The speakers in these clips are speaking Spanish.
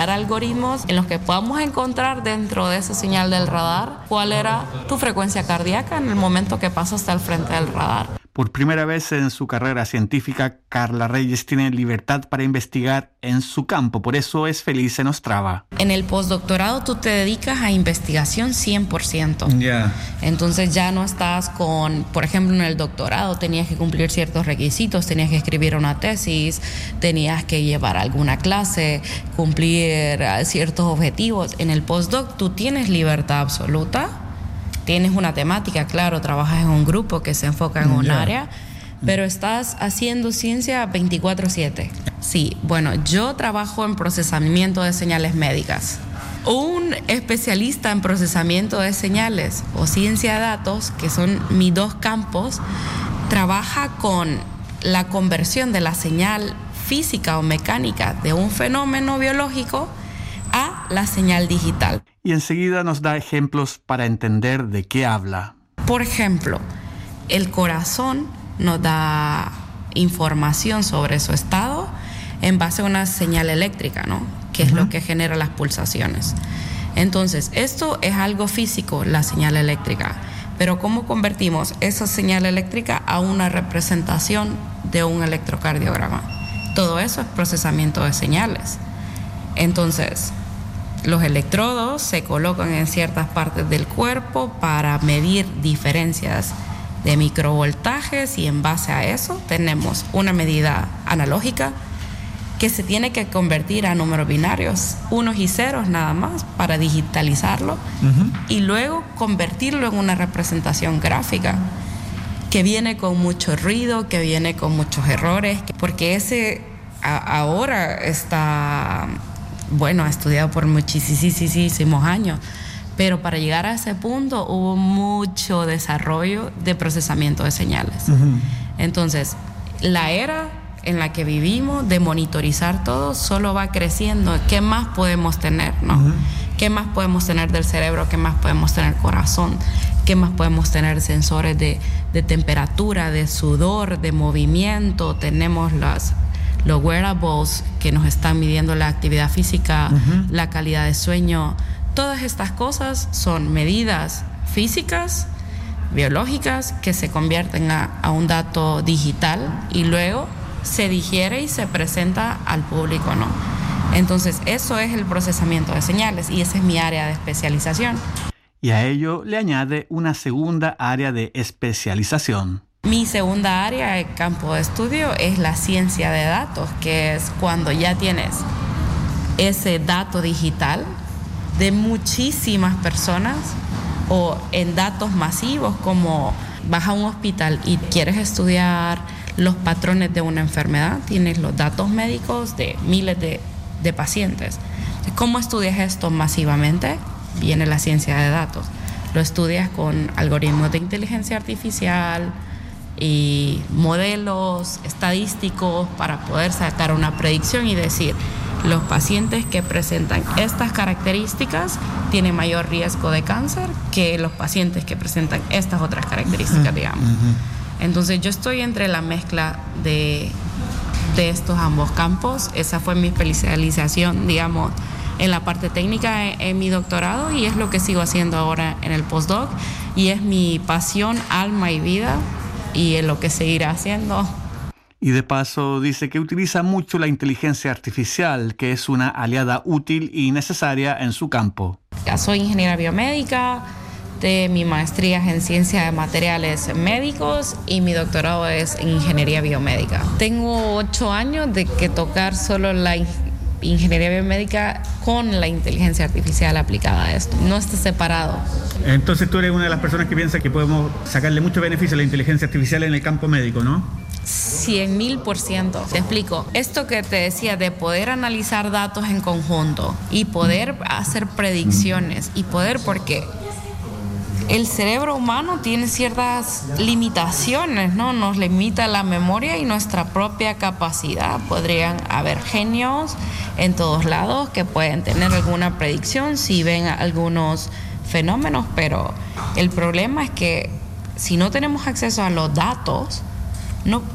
crear algoritmos en los que podamos encontrar dentro de esa señal del radar cuál era tu frecuencia cardíaca en el momento que pasaste al frente del radar. Por primera vez en su carrera científica, Carla Reyes tiene libertad para investigar en su campo, por eso es feliz en Ostrava. En el postdoctorado tú te dedicas a investigación 100%. Yeah. Entonces ya no estás con, por ejemplo, en el doctorado tenías que cumplir ciertos requisitos, tenías que escribir una tesis, tenías que llevar alguna clase, cumplir ciertos objetivos. En el postdoc tú tienes libertad absoluta. Tienes una temática, claro, trabajas en un grupo que se enfoca en un área, pero estás haciendo ciencia 24/7. Sí, bueno, yo trabajo en procesamiento de señales médicas. Un especialista en procesamiento de señales o ciencia de datos, que son mis dos campos, trabaja con la conversión de la señal física o mecánica de un fenómeno biológico a la señal digital. Y enseguida nos da ejemplos para entender de qué habla. Por ejemplo, el corazón nos da información sobre su estado en base a una señal eléctrica, ¿no? Que es lo que genera las pulsaciones. Entonces, esto es algo físico, la señal eléctrica. Pero ¿cómo convertimos esa señal eléctrica a una representación de un electrocardiograma? Todo eso es procesamiento de señales. Entonces, los electrodos se colocan en ciertas partes del cuerpo para medir diferencias de microvoltajes y en base a eso tenemos una medida analógica que se tiene que convertir a números binarios, unos y ceros nada más, para digitalizarlo y luego convertirlo en una representación gráfica que viene con mucho ruido, que viene con muchos errores, porque ese ahora está... Bueno, estudiado por muchísimos años, pero para llegar a ese punto hubo mucho desarrollo de procesamiento de señales. Entonces, la era en la que vivimos de monitorizar todo solo va creciendo. ¿Qué más podemos tener, no? ¿Qué más podemos tener del cerebro? ¿Qué más podemos tener corazón? ¿Qué más podemos tener sensores de temperatura, de sudor, de movimiento? Tenemos los wearables que nos están midiendo la actividad física, la calidad de sueño. Todas estas cosas son medidas físicas, biológicas, que se convierten a un dato digital y luego se digiere y se presenta al público, ¿no? Entonces, eso es el procesamiento de señales y esa es mi área de especialización. Y a ello le añade una segunda área de especialización. Mi segunda área de campo de estudio es la ciencia de datos, que es cuando ya tienes ese dato digital de muchísimas personas o en datos masivos, como vas a un hospital y quieres estudiar los patrones de una enfermedad, tienes los datos médicos de miles de pacientes. ¿Cómo estudias esto masivamente? Viene la ciencia de datos. Lo estudias con algoritmos de inteligencia artificial y modelos estadísticos para poder sacar una predicción y decir, los pacientes que presentan estas características tienen mayor riesgo de cáncer que los pacientes que presentan estas otras características, digamos. Entonces yo estoy entre la mezcla de estos ambos campos. Esa fue mi especialización, digamos, en la parte técnica en mi doctorado, y es lo que sigo haciendo ahora en el postdoc, y es mi pasión, alma y vida, y es lo que seguirá haciendo. Y de paso dice que utiliza mucho la inteligencia artificial, que es una aliada útil y necesaria en su campo. Soy ingeniera biomédica, mi maestría es en ciencia de materiales médicos y mi doctorado es en ingeniería biomédica. Tengo 8 años de que tocar solo la ingeniería biomédica con la inteligencia artificial aplicada a esto. No está separado. Entonces tú eres una de las personas que piensa que podemos sacarle mucho beneficio a la inteligencia artificial en el campo médico, ¿no? 100,000%. Te explico. Esto que te decía de poder analizar datos en conjunto y poder hacer predicciones y poder, porque el cerebro humano tiene ciertas limitaciones, ¿no? Nos limita la memoria y nuestra propia capacidad. Podrían haber genios en todos lados que pueden tener alguna predicción si ven algunos fenómenos, pero el problema es que si no tenemos acceso a los datos, no,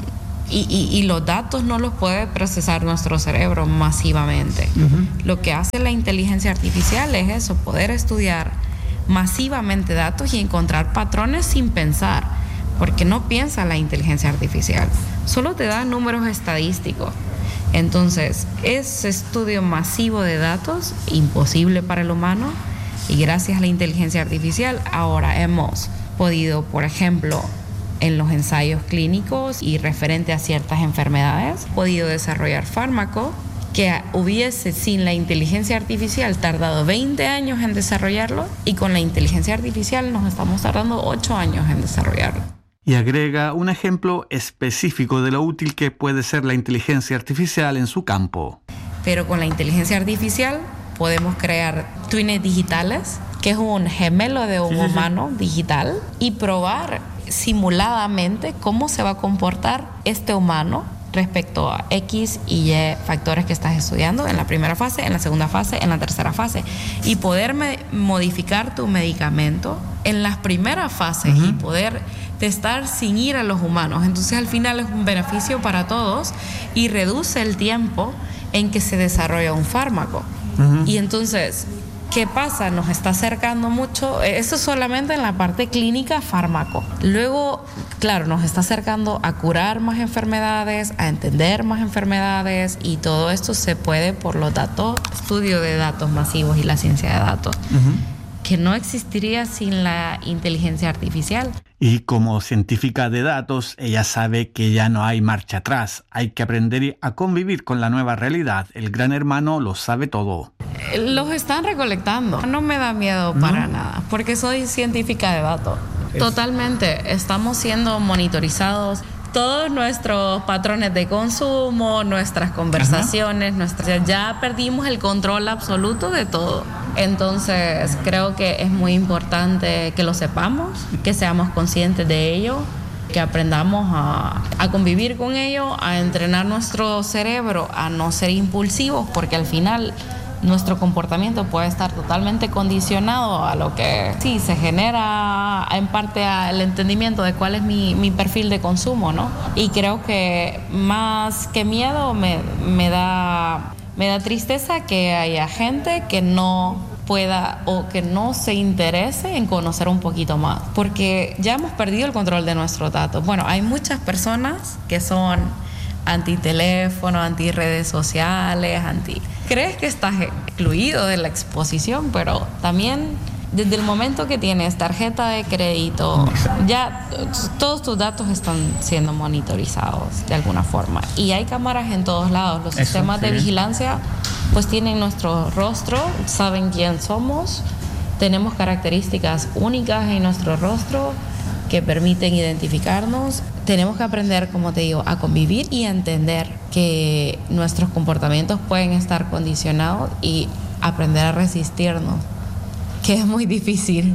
Y los datos no los puede procesar nuestro cerebro masivamente. Lo que hace la inteligencia artificial es eso, poder estudiar masivamente datos y encontrar patrones sin pensar, porque no piensa la inteligencia artificial, solo te da números estadísticos. Entonces, ese estudio masivo de datos, imposible para el humano, y gracias a la inteligencia artificial ahora hemos podido, por ejemplo, en los ensayos clínicos y referente a ciertas enfermedades, podido desarrollar fármacos que hubiese sin la inteligencia artificial tardado 20 años en desarrollarlo, y con la inteligencia artificial nos estamos tardando 8 años en desarrollarlo. Y agrega un ejemplo específico de lo útil que puede ser la inteligencia artificial en su campo. Pero con la inteligencia artificial podemos crear twins digitales, que es un gemelo de un humano digital, y probar simuladamente cómo se va a comportar este humano respecto a X y Y factores que estás estudiando en la primera fase, en la segunda fase, en la tercera fase, y poder modificar tu medicamento en las primeras fases y poder testar sin ir a los humanos. Entonces al final es un beneficio para todos y reduce el tiempo en que se desarrolla un fármaco. Y entonces, ¿qué pasa? Nos está acercando mucho, eso solamente en la parte clínica fármaco. Luego, claro, nos está acercando a curar más enfermedades, a entender más enfermedades, y todo esto se puede por los datos, estudio de datos masivos y la ciencia de datos, que no existiría sin la inteligencia artificial. Y como científica de datos, ella sabe que ya no hay marcha atrás. Hay que aprender a convivir con la nueva realidad. El gran hermano lo sabe todo. Los están recolectando. No me da miedo para nada, porque soy científica de datos. Totalmente. Estamos siendo monitorizados. Todos nuestros patrones de consumo, nuestras conversaciones, ya perdimos el control absoluto de todo. Entonces, creo que es muy importante que lo sepamos, que seamos conscientes de ello, que aprendamos a convivir con ello, a entrenar nuestro cerebro a no ser impulsivos, porque al final nuestro comportamiento puede estar totalmente condicionado a lo que sí se genera, en parte al entendimiento de cuál es mi perfil de consumo, ¿no? Y creo que más que miedo me da tristeza que haya gente que no pueda o que no se interese en conocer un poquito más, porque ya hemos perdido el control de nuestros datos. Bueno, hay muchas personas que son anti-teléfono, anti-redes sociales, crees que estás excluido de la exposición, pero también desde el momento que tienes tarjeta de crédito, ya todos tus datos están siendo monitorizados de alguna forma. Y hay cámaras en todos lados. Los sistemas de vigilancia pues tienen nuestro rostro, saben quién somos, tenemos características únicas en nuestro rostro que permiten identificarnos. Tenemos que aprender, como te digo, a convivir y a entender que nuestros comportamientos pueden estar condicionados y aprender a resistirnos, que es muy difícil.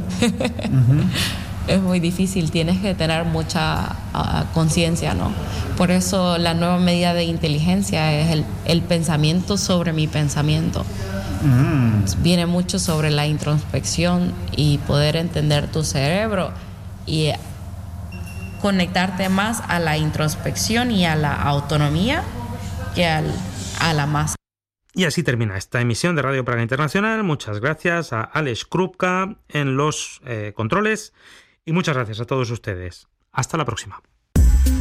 Es muy difícil, tienes que tener mucha conciencia, ¿no? Por eso la nueva medida de inteligencia es el pensamiento sobre mi pensamiento. Viene mucho sobre la introspección y poder entender tu cerebro y conectarte más a la introspección y a la autonomía que a la masa. Y así termina esta emisión de Radio Praga Internacional. Muchas gracias a Aleš Krupka en los controles y muchas gracias a todos ustedes. Hasta la próxima.